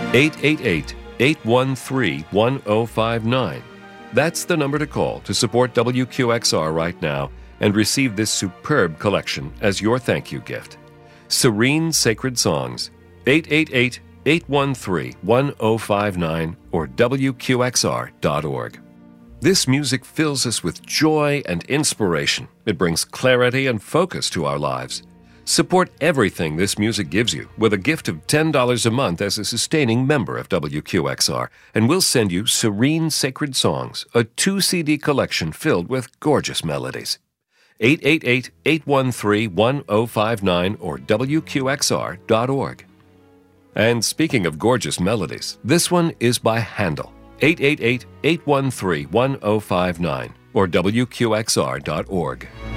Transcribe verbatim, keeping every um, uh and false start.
eight eight eight, eight one three, one zero five nine. That's the number to call to support W Q X R right now and receive this superb collection as your thank you gift. Serene Sacred Songs, eight eight eight, eight one three, one zero five nine or W Q X R dot org. This music fills us with joy and inspiration. It brings clarity and focus to our lives. Support everything this music gives you with a gift of ten dollars a month as a sustaining member of W Q X R, and we'll send you Serene Sacred Songs, a two-C D collection filled with gorgeous melodies. eight eight eight, eight one three, one zero five nine or W Q X R dot org. And speaking of gorgeous melodies, this one is by Handel, eight eight eight, eight one three, one zero five nine or W Q X R dot org.